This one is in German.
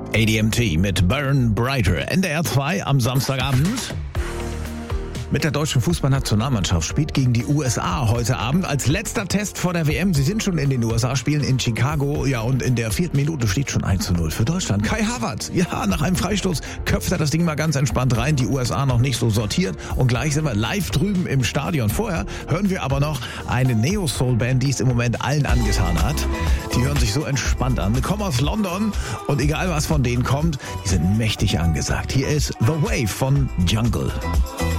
ADMT mit Burn Brighter. NDR 2 am Samstagabend. Mit der deutschen Fußballnationalmannschaft spielt gegen die USA heute Abend als letzter Test vor der WM. Sie sind schon in den USA, spielen in Chicago. Ja, und in der 4. Minute steht schon 1:0 für Deutschland. Kai Havertz, ja, nach einem Freistoß köpft er das Ding mal ganz entspannt rein. Die USA noch nicht so sortiert. Und gleich sind wir live drüben im Stadion. Vorher hören wir aber noch eine Neo-Soul-Band, die es im Moment allen angetan hat. Die hören sich so entspannt an. Die kommen aus London und egal was von denen kommt, die sind mächtig angesagt. Hier ist The Wave von Jungle.